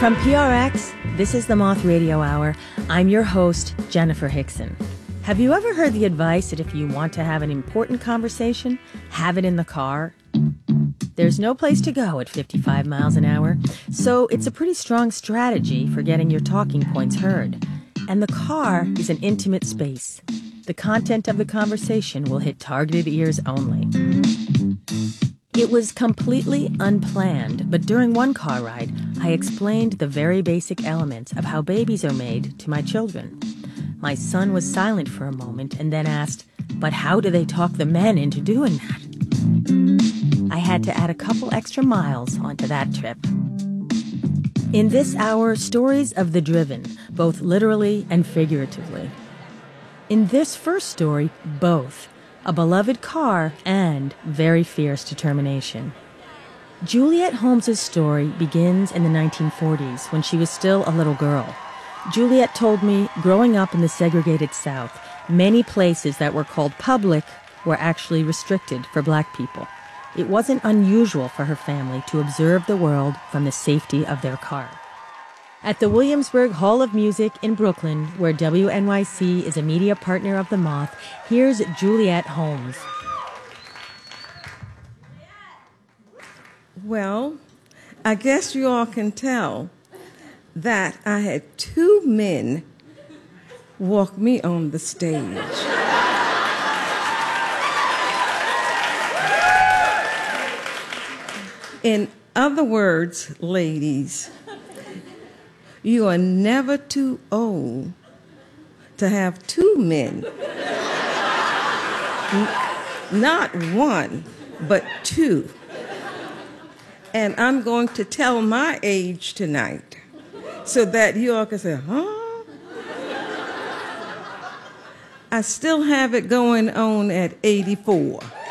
From PRX, this is the Moth Radio Hour. I'm your host, Jennifer Hickson. Have you ever heard the advice that if you want to have an important conversation, have it in the car? There's no place to go at 55 miles an hour, so it's a pretty strong strategy for getting your talking points heard. And the car is an intimate space. The content of the conversation will hit targeted ears only. It was completely unplanned, but during one car ride, I explained the very basic elements of how babies are made to my children. My son was silent for a moment and then asked, "But how do they talk the men into doing that?" I had to add a couple extra miles onto that trip. In this hour, stories of the driven, both literally and figuratively. In this first story, both. A beloved car, and very fierce determination. Juliet Holmes's story begins in the 1940s when she was still a little girl. Juliet told me, growing up in the segregated South, many places that were called public were actually restricted for black people. It wasn't unusual for her family to observe the world from the safety of their car. At the Williamsburg Hall of Music in Brooklyn, where WNYC is a media partner of The Moth, here's Juliet Holmes. Well, I guess you all can tell that I had two men walk me on the stage. In other words, ladies, you are never too old to have two men. Not one, but two. And I'm going to tell my age tonight so that you all can say, huh? I still have it going on at 84.